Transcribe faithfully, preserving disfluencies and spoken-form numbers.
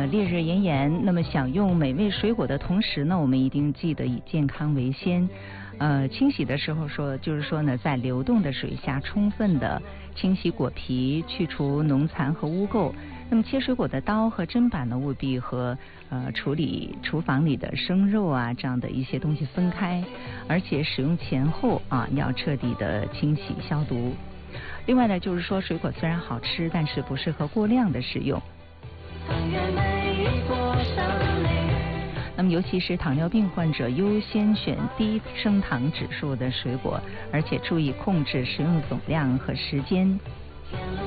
烈日炎炎，那么享用美味水果的同时呢，我们一定记得以健康为先。呃，清洗的时候说，就是说呢，在流动的水下充分的清洗果皮，去除农残和污垢。那么切水果的刀和砧板呢，务必和呃处理厨房里的生肉啊这样的一些东西分开，而且使用前后啊要彻底的清洗消毒。另外呢，就是说水果虽然好吃，但是不适合过量的食用。那么尤其是糖尿病患者优先选低升糖指数的水果，而且注意控制食用总量和时间。